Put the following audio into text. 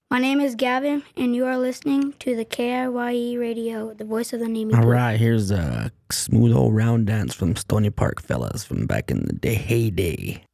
My name is Gavin, and you are listening to the KIYE Radio, the voice of the Navy All Blue. right, here's a smooth old round dance from Stony Park fellas from back in the heyday.